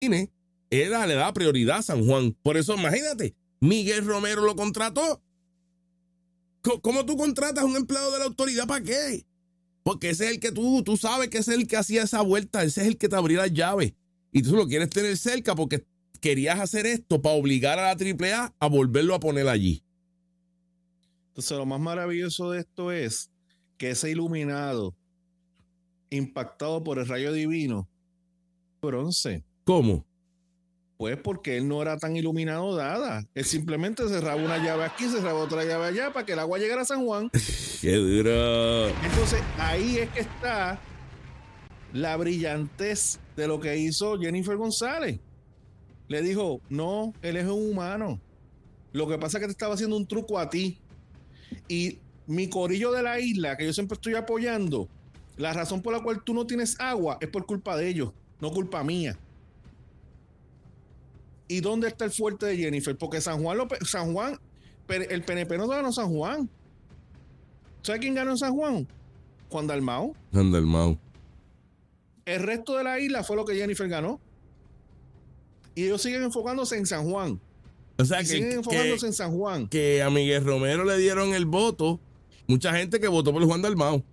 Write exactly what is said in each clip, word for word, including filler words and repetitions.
era, le da prioridad a San Juan. Por eso, imagínate, Miguel Romero lo contrató. ¿Cómo tú contratas a un empleado de la autoridad? ¿Para qué? Porque ese es el que tú, tú sabes que ese es el que hacía esa vuelta, ese es el que te abría las llaves. Y tú lo quieres tener cerca porque querías hacer esto para obligar a la triple A a volverlo a poner allí. Entonces, lo más maravilloso de esto es que ese iluminado, impactado por el rayo divino, bronce. ¿Cómo? Pues porque él no era tan iluminado dada. Él simplemente cerraba una llave aquí, cerraba otra llave allá para que el agua llegara a San Juan. ¡Qué duro! Entonces, ahí es que está la brillantez de lo que hizo Jennifer González. Le dijo, no, él es un humano. Lo que pasa es que te estaba haciendo un truco a ti. Y mi corillo de la isla, que yo siempre estoy apoyando, la razón por la cual tú no tienes agua es por culpa de ellos, no culpa mía. ¿Y dónde está el fuerte de Jennifer? Porque San Juan, lo, San Juan, el P N P no ganó San Juan. ¿Sabe quién ganó en San Juan? Juan Dalmau. Juan Dalmau. El resto de la isla fue lo que Jennifer ganó. Y ellos siguen enfocándose en San Juan. O sea, y que, siguen enfocándose que, en San Juan. Que a Miguel Romero le dieron el voto. Mucha gente que votó por Juan Dalmau.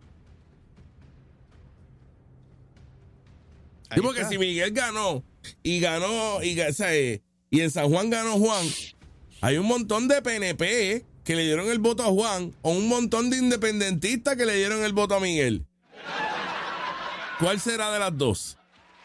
Sí, porque si Miguel ganó y ganó y, o sea, y en San Juan ganó Juan, hay un montón de P N P que le dieron el voto a Juan o un montón de independentistas que le dieron el voto a Miguel. ¿Cuál será de las dos?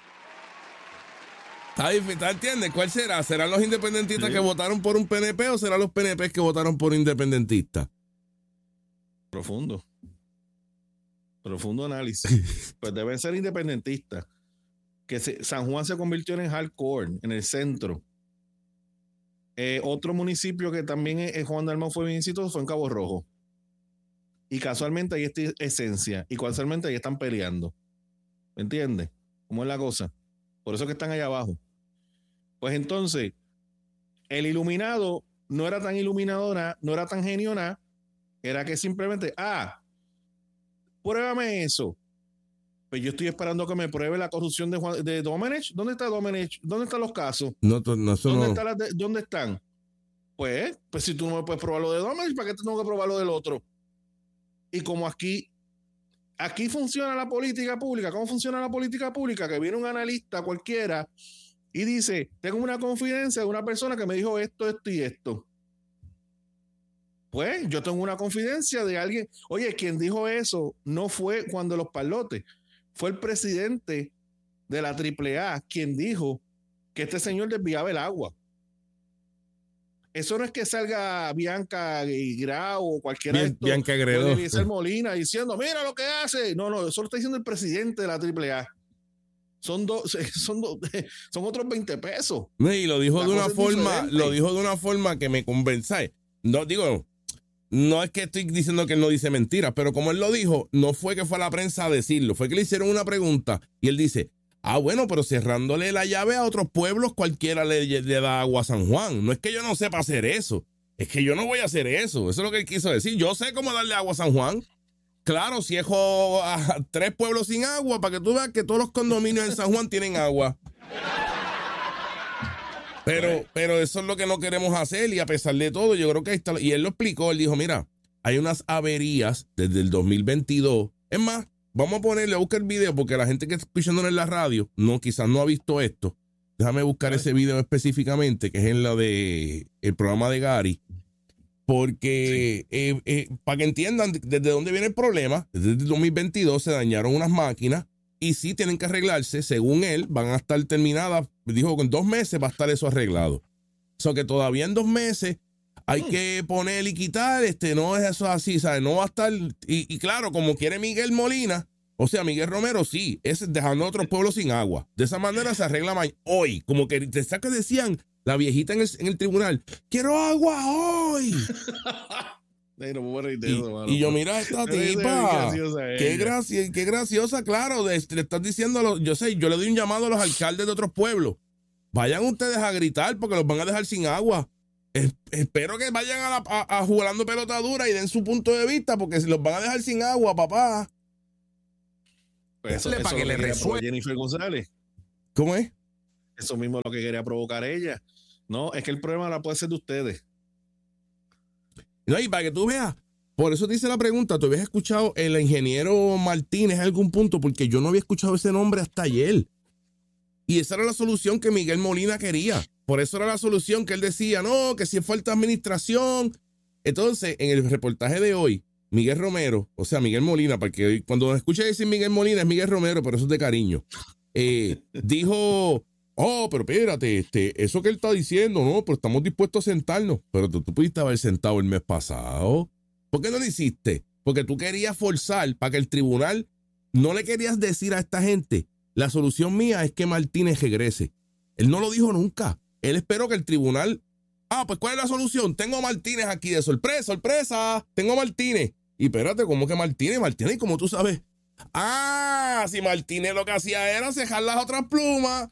¿Está difícil? ¿Entiendes? ¿Cuál será? ¿Serán los independentistas sí. que votaron por un P N P o serán los P N P que votaron por independentistas? Profundo. Profundo análisis. Pues deben ser independentistas. Que se, San Juan se convirtió en el hardcore, en el centro. Eh, otro municipio que también es, Juan Dalmau fue bien exitoso fue en Cabo Rojo. Y casualmente ahí está esencia. Y casualmente ahí están peleando. ¿Me entiendes? ¿Cómo es la cosa? Por eso que están allá abajo. Pues entonces, el iluminado no era tan iluminadora, no era tan geniona, era que simplemente, ah, pruébame eso. Pues yo estoy esperando que me pruebe la corrupción de, Juan, de Domenech. ¿Dónde está Domenech? ¿Dónde están los casos? No, no, eso ¿Dónde, no. está la de, ¿Dónde están? Pues, pues si tú no me puedes probar lo de Domenech, ¿para qué te tengo que probar lo del otro? Y como aquí, aquí funciona la política pública, ¿cómo funciona la política pública? Que viene un analista cualquiera y dice, tengo una confidencia de una persona que me dijo esto, esto y esto. Pues yo tengo una confidencia de alguien. Oye, quien dijo eso no fue Juan de los Palotes. Fue el presidente de la triple A quien dijo que este señor desviaba el agua. Eso no es que salga Bianca Grau o cualquiera Bien, de estos. Bianca Gredo. O Eliezer Molina diciendo, mira lo que hace. No, no, eso lo está diciendo el presidente de la triple A. Son dos, son dos, son otros veinte pesos. Y lo dijo la de una forma, lo dijo de una forma que me convence. No digo, no es que estoy diciendo que él no dice mentiras, pero como él lo dijo, no fue que fue a la prensa a decirlo, fue que le hicieron una pregunta y él dice, ah, bueno, pero cerrándole la llave a otros pueblos, cualquiera le, le da agua a San Juan. No es que yo no sepa hacer eso, es que yo no voy a hacer eso. Eso es lo que él quiso decir. Yo sé cómo darle agua a San Juan. Claro, si dejo a tres pueblos sin agua, para que tú veas que todos los condominios en San Juan tienen agua. Pero, pero eso es lo que no queremos hacer y a pesar de todo, yo creo que ahí está. Y él lo explicó, él dijo, mira, hay unas averías desde el dos mil veintidós. Es más, vamos a ponerle, a buscar el video porque la gente que está escuchando en la radio, no, quizás no ha visto esto. Déjame buscar ese video específicamente, que es en la de el programa de Gary. Porque, sí. eh, eh, para que entiendan desde dónde viene el problema, desde el dos mil veintidós se dañaron unas máquinas y sí tienen que arreglarse. Según él, van a estar terminadas. Dijo que en dos meses va a estar eso arreglado. O sea que todavía en dos meses hay mm. que poner y quitar. Este, no es eso así, ¿sabes? No va a estar. Y, y claro, como quiere Miguel Molina, o sea, Miguel Romero, sí, es dejando a otros pueblos sin agua. De esa manera se arregla hoy. Como que te que decían la viejita en el, en el tribunal: quiero agua hoy. y, y yo, mira esta tipa, qué, gracia, qué graciosa, claro, de, le estás diciendo, a los, yo sé, yo le doy un llamado a los alcaldes de otros pueblos, vayan ustedes a gritar porque los van a dejar sin agua. Es, espero que vayan a, la, a, a jugando pelota dura y den su punto de vista porque si los van a dejar sin agua, papá. Pues eso, eso para que le resuelva Jennifer González. ¿Cómo es? Eso Eso mismo es lo que quería provocar ella. No, es que el problema la puede ser de ustedes. No, y para que tú veas, por eso te hice la pregunta, ¿tú habías escuchado el ingeniero Martínez en algún punto? Porque yo no había escuchado ese nombre hasta ayer. Y esa era la solución que Miguel Molina quería. Por eso era la solución que él decía, no, que si es falta de administración. Entonces, en el reportaje de hoy, Miguel Romero, o sea, Miguel Molina, porque cuando nos escucha decir Miguel Molina es Miguel Romero, pero eso es de cariño, eh, dijo, oh, pero espérate, este, eso que él está diciendo, no, pero estamos dispuestos a sentarnos. Pero tú, tú pudiste haber sentado el mes pasado. ¿Por qué no lo hiciste? Porque tú querías forzar para que el tribunal, no le querías decir a esta gente, la solución mía es que Martínez regrese. Él no lo dijo nunca. Él esperó que el tribunal, ah, pues ¿cuál es la solución? Tengo a Martínez aquí de sorpresa, sorpresa, tengo a Martínez. Y espérate, ¿cómo que Martínez? Martínez, ¿cómo tú sabes? Ah, si Martínez lo que hacía era cejar las otras plumas.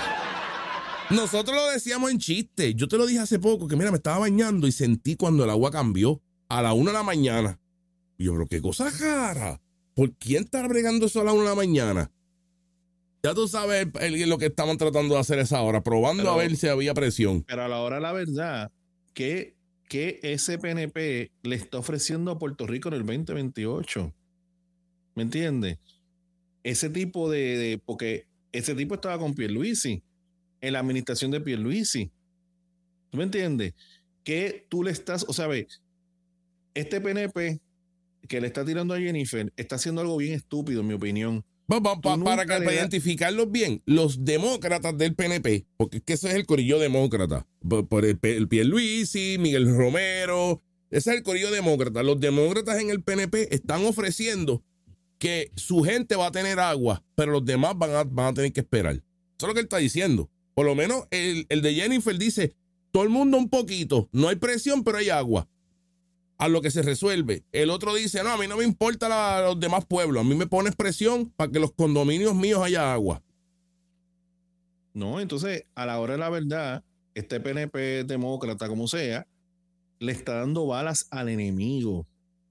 Nosotros lo decíamos en chiste. Yo te lo dije hace poco, que mira, me estaba bañando y sentí cuando el agua cambió a la una de la mañana. Y yo, pero qué cosa rara. ¿Por quién está bregando eso a la una de la mañana? Ya tú sabes el, el, lo que estaban tratando de hacer esa hora, probando pero, a ver si había presión. Pero a la hora, la verdad, que, que ese P N P le está ofreciendo a Puerto Rico en el veinte veintiocho. ¿Me entiendes? Ese tipo de, de... Porque ese tipo estaba con Pierluisi, en la administración de Pierluisi. ¿Tú me entiendes? Que tú le estás... O sea, ve, este P N P que le está tirando a Jennifer está haciendo algo bien estúpido, en mi opinión. Pa, pa, pa, para, que, para identificarlos bien, los demócratas del P N P, porque es que ese es el corillo demócrata, por, por el, el Pierluisi, Miguel Romero, ese es el corillo demócrata. Los demócratas en el P N P están ofreciendo que su gente va a tener agua, pero los demás van a, van a tener que esperar. Eso es lo que él está diciendo. Por lo menos el, el de Jennifer dice, todo el mundo un poquito, no hay presión, pero hay agua. A lo que se resuelve. El otro dice, no, a mí no me importa la, los demás pueblos, a mí me pones presión para que los condominios míos haya agua. No, entonces, a la hora de la verdad, este P N P demócrata, como sea, le está dando balas al enemigo.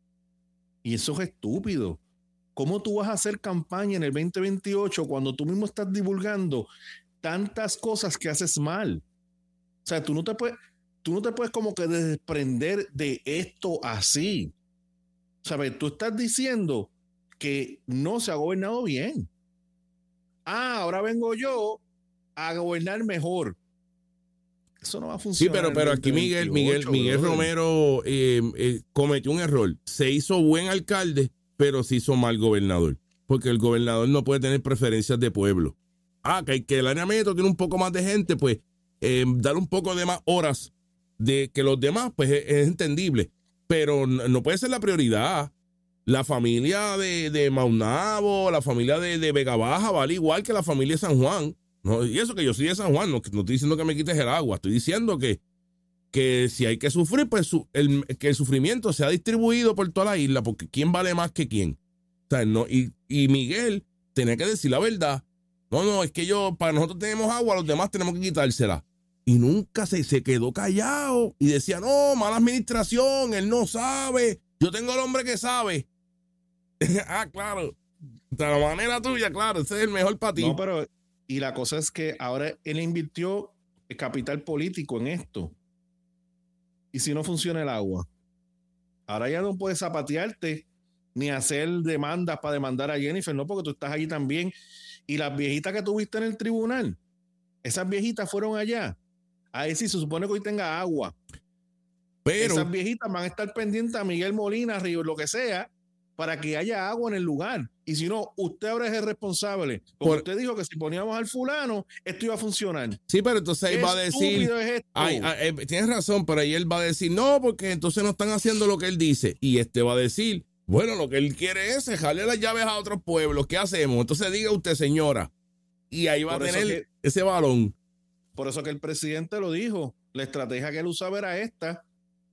Y eso es estúpido. ¿Cómo tú vas a hacer campaña en el veinte veintiocho cuando tú mismo estás divulgando tantas cosas que haces mal? O sea, tú no te puedes... Tú no te puedes como que desprender de esto así. ¿Sabes? Tú estás diciendo que no se ha gobernado bien. Ah, ahora vengo yo a gobernar mejor. Eso no va a funcionar. Sí, pero, pero aquí Miguel, Miguel, Miguel Romero eh, eh, cometió un error. Se hizo buen alcalde, pero se hizo mal gobernador. Porque el gobernador no puede tener preferencias de pueblo. Ah, que, que el área metro tiene un poco más de gente, pues eh, dar un poco de más horas de que los demás, pues es, es entendible, pero no, no puede ser la prioridad. La familia de, de Maunabo, la familia de, de Vega Baja vale igual que la familia de San Juan, ¿no? Y eso que yo soy de San Juan, no, no estoy diciendo que me quites el agua, estoy diciendo que, que si hay que sufrir, pues su, el, que el sufrimiento sea distribuido por toda la isla, porque ¿quién vale más que quién? O sea, no, y, y Miguel tenía que decir la verdad. No, no, es que yo, para nosotros tenemos agua, los demás tenemos que quitársela. Y nunca se, se quedó callado y decía, no, mala administración, él no sabe, yo tengo al hombre que sabe. Ah, claro, de la manera tuya, claro, ese es el mejor para ti. No, pero, y la cosa es que ahora él invirtió el capital político en esto. Y si no funciona el agua, ahora ya no puedes zapatearte ni hacer demandas para demandar a Jennifer, no, porque tú estás allí también. Y las viejitas que tuviste en el tribunal, esas viejitas fueron allá. Ahí sí se supone que hoy tenga agua. Pero esas viejitas van a estar pendientes a Miguel Molina, Río, lo que sea, para que haya agua en el lugar. Y si no, usted ahora es el responsable. Porque por, usted dijo que si poníamos al fulano, esto iba a funcionar. Sí, pero entonces él va a decir... Es ay, ay, eh, tienes razón, pero ahí él va a decir, no, porque entonces no están haciendo lo que él dice. Y este va a decir, bueno, lo que él quiere es dejarle las llaves a otros pueblos. ¿Qué hacemos? Entonces diga usted, señora. Y ahí va por a tener que, ese balón. Por eso que el presidente lo dijo. La estrategia que él usaba era esta.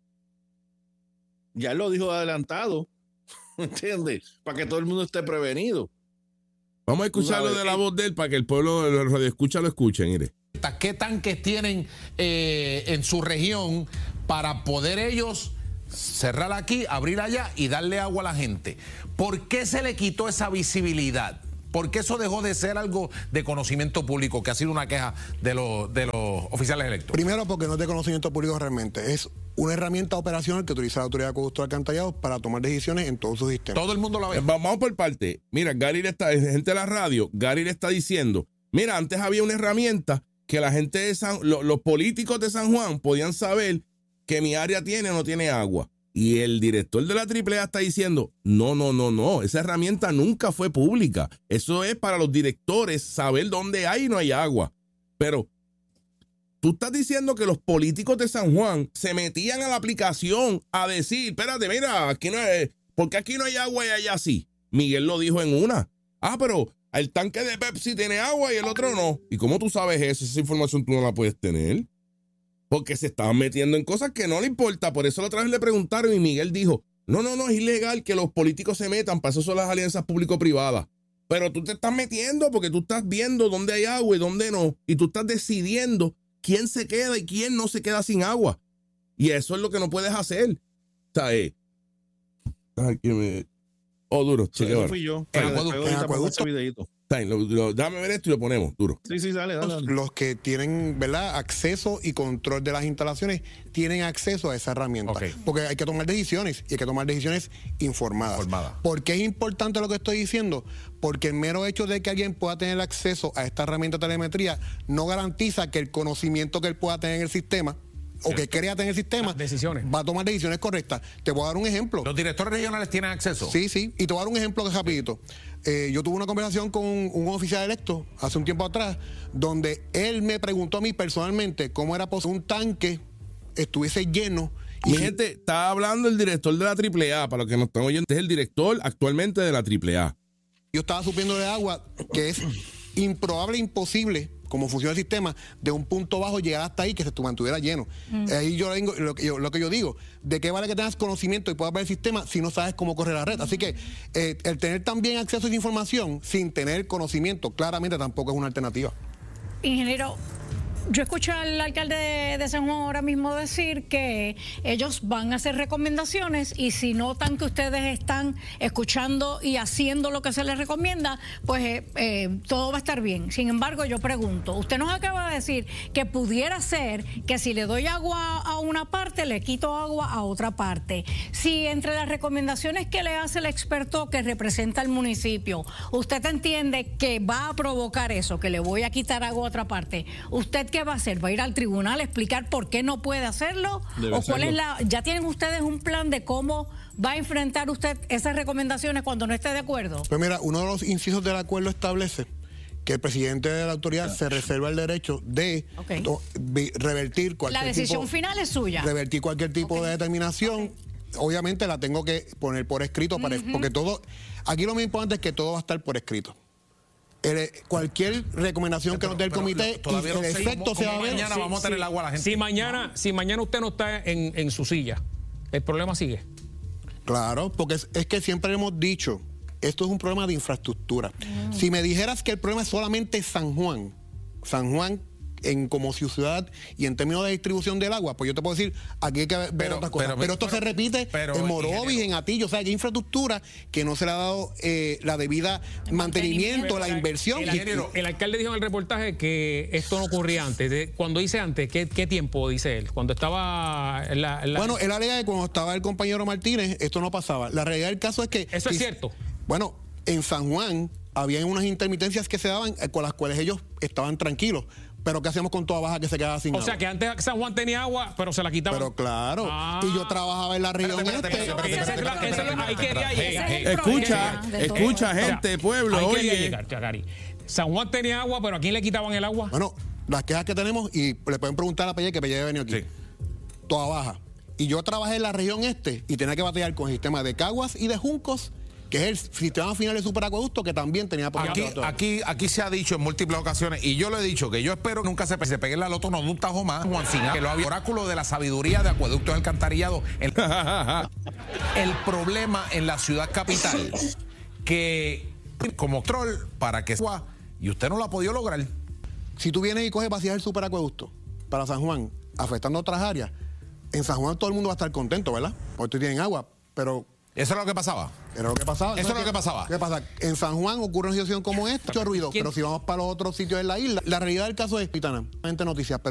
Ya él lo dijo adelantado. ¿Entiendes? Para que todo el mundo esté prevenido. Vamos a escucharlo de la voz de él para que el pueblo de los radioescuchas lo escuche. Mire. ¿Qué tanques tienen eh, en su región para poder ellos cerrar aquí, abrir allá y darle agua a la gente? ¿Por qué se le quitó esa visibilidad? ¿Por qué eso dejó de ser algo de conocimiento público, que ha sido una queja de los, de los oficiales electos? Primero, porque no es de conocimiento público realmente. Es una herramienta operacional que utiliza la Autoridad de Acueductos Alcantarillados para tomar decisiones en todo su sistema. Todo el mundo la ve. Vamos por parte. Mira, Gary le está, gente de la radio, Gary le está diciendo, mira, antes había una herramienta que la gente de San, lo, los políticos de San Juan podían saber que mi área tiene o no tiene agua. Y el director de la triple A está diciendo, no, no, no, no, esa herramienta nunca fue pública. Eso es para los directores saber dónde hay y no hay agua. Pero tú estás diciendo que los políticos de San Juan se metían a la aplicación a decir, espérate, mira, aquí no hay, ¿por qué aquí no hay agua y allá sí? Miguel lo dijo en una. Ah, pero el tanque de Pepsi tiene agua y el otro no. ¿Y cómo tú sabes eso? Esa información tú no la puedes tener. Porque se estaban metiendo en cosas que no le importa. Por eso la otra vez le preguntaron y Miguel dijo, no, no, no, es ilegal que los políticos se metan. Para eso son las alianzas público-privadas. Pero tú te estás metiendo porque tú estás viendo dónde hay agua y dónde no. Y tú estás decidiendo quién se queda y quién no se queda sin agua. Y eso es lo que no puedes hacer. O sea, eh, ay, que me... Oh, duro. Sí, eso fui yo. En Pero acueducto, después en ahorita pongo acueducto. ese videíto. Lo, lo, déjame ver esto y lo ponemos, duro. Sí, sí, dale, dale. Los, dale. los que tienen, ¿verdad?, acceso y control de las instalaciones tienen acceso a esa herramienta. Ok. Porque hay que tomar decisiones y hay que tomar decisiones informadas. Informadas. ¿Por qué es importante lo que estoy diciendo? Porque el mero hecho de que alguien pueda tener acceso a esta herramienta de telemetría no garantiza que el conocimiento que él pueda tener en el sistema o que crea tener el sistema Las decisiones. va a tomar decisiones correctas. Te voy a dar un ejemplo. ¿Los directores regionales tienen acceso? Sí, sí. Y te voy a dar un ejemplo que es rapidito. Eh, yo tuve una conversación con un, un oficial electo hace un tiempo atrás, donde él me preguntó a mí personalmente cómo era posible un tanque estuviese lleno. Mi gente, está hablando el director de la triple A, para los que nos están oyendo, es el director actualmente de la triple A. Yo estaba supliendo de agua, que es improbable, imposible, como funciona el sistema, de un punto bajo llegar hasta ahí, que se mantuviera lleno. Mm. Ahí yo vengo, lo, que yo, lo que yo digo, ¿de qué vale que tengas conocimiento y puedas ver el sistema si no sabes cómo corre la red? Así que eh, el tener también acceso a esa información sin tener conocimiento, claramente tampoco es una alternativa. Ingeniero, yo escucho al alcalde de, de San Juan ahora mismo decir que ellos van a hacer recomendaciones y si notan que ustedes están escuchando y haciendo lo que se les recomienda, pues eh, eh, todo va a estar bien. Sin embargo, yo pregunto, usted nos acaba de decir que pudiera ser que si le doy agua a una parte, le quito agua a otra parte. Si entre las recomendaciones que le hace el experto que representa al municipio, usted entiende que va a provocar eso, que le voy a quitar agua a otra parte, ¿usted qué va a hacer? ¿Va a ir al tribunal a explicar por qué no puede hacerlo? Debe ¿O cuál hacerlo. es la... ya tienen ustedes un plan de cómo va a enfrentar usted esas recomendaciones cuando no esté de acuerdo? Pues mira, uno de los incisos del acuerdo establece que el presidente de la autoridad se reserva el derecho de Ok. to- vi- revertir cualquier La decisión tipo, final es suya. revertir cualquier tipo Ok. de determinación. Obviamente la tengo que poner por escrito, para, porque todo, aquí lo más importante es que todo va a estar por escrito. El- cualquier recomendación que nos dé el Pero comité, lo- todavía y no el sé efecto cómo- se va a cómo ver. mañana vamos a tener el agua a la gente. Si mañana, si mañana usted no está en, en su silla, el problema sigue. Claro, porque es, es que siempre hemos dicho, esto es un problema de infraestructura. Si me dijeras que el problema es solamente San Juan, San Juan en como ciudad y en términos de distribución del agua, pues yo te puedo decir, aquí hay que ver Pero- otras cosas. pero- Pero, esto pero- se repite pero, en Morovis, ingeniero. en Atillo, o sea, hay infraestructura que no se le ha dado eh, la debida mantenimiento, la inversión. El, y- el- el alcalde dijo en el reportaje que esto no ocurría antes. De- cuando dice antes, ¿qué, qué tiempo dice él? Cuando estaba en la... en la- Bueno, él alega que cuando estaba el compañero Martínez, esto no pasaba. La realidad del caso es que... Eso es si- cierto. Bueno, en San Juan había unas intermitencias que se daban eh, con las cuales ellos estaban tranquilos. Pero ¿qué hacíamos con toda baja que se quedaba sin O agua? sea, que antes San Juan tenía agua, pero se la quitaban. Pero claro, Ah. y yo trabajaba en la región Espérate, espérate, este. espérate, Esa es la- esa es la- ahí quería Ese llegar. es el Escucha, problema de todo escucha, esto. gente, O sea, pueblo, ahí quería oye. llegar, Chagari. San Juan tenía agua, pero ¿a quién le quitaban el agua? Bueno, las quejas que tenemos, y le pueden preguntar a Pelle, que Pelle venido aquí. Sí. Toda baja. Y yo trabajé en la región este y tenía que batallar con el sistema de Caguas y de Juncos, que es el sistema final de superacueducto que también tenía por Aquí, aquí, aquí se ha dicho en múltiples ocasiones, y yo lo he dicho, que yo espero que nunca se, se pegue la loto, no de un tajo más, Juan Cina, que lo había oráculo de la sabiduría de acueductos alcantarillados. El, el problema en la ciudad capital, que como troll para que sea, y usted no lo ha podido lograr. Si tú vienes y coges vacías el superacueducto para San Juan, afectando otras áreas, en San Juan todo el mundo va a estar contento, ¿verdad? Porque tú tienen agua, pero Eso es lo que pasaba. Era lo que pasaba. Eso es lo que pasaba. ¿Qué pasa? En San Juan ocurre una situación como esta, mucho ruido, pero si vamos para los otros sitios de la isla, la realidad del caso es, Pitana, noticias, pero